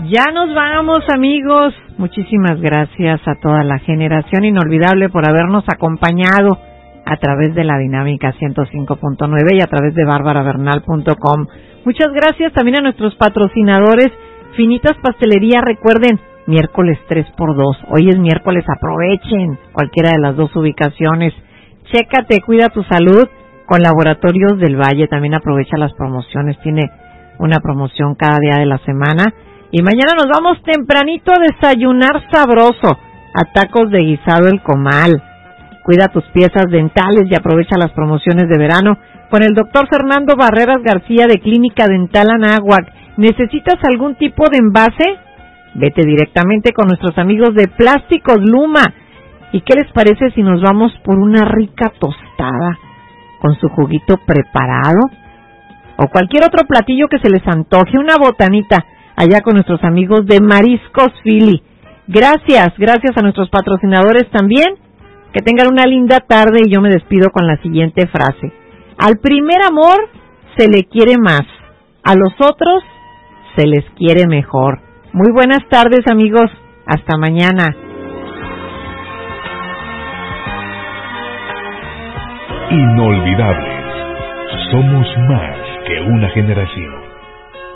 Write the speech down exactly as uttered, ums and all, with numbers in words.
Ya nos vamos, amigos. Muchísimas gracias a toda la generación inolvidable por habernos acompañado a través de la Dinámica ciento cinco punto nueve y a través de bárbara bernal punto com. Muchas gracias también a nuestros patrocinadores. Finitas Pastelería, recuerden, miércoles tres por dos. Hoy es miércoles, aprovechen cualquiera de las dos ubicaciones. Chécate, cuida tu salud con Laboratorios del Valle. También aprovecha las promociones, tiene una promoción cada día de la semana. Y mañana nos vamos tempranito a desayunar sabroso a Tacos de Guisado El Comal. Cuida tus piezas dentales y aprovecha las promociones de verano con el doctor Fernando Barreras García de Clínica Dental Anáhuac. ¿Necesitas algún tipo de envase? Vete directamente con nuestros amigos de Plásticos Luma. ¿Y qué les parece si nos vamos por una rica tostada con su juguito preparado? O cualquier otro platillo que se les antoje, una botanita, allá con nuestros amigos de Mariscos Philly. Gracias, gracias a nuestros patrocinadores también. Que tengan una linda tarde y yo me despido con la siguiente frase. Al primer amor se le quiere más, a los otros se les quiere mejor. Muy buenas tardes, amigos. Hasta mañana. Inolvidables. Somos más que una generación.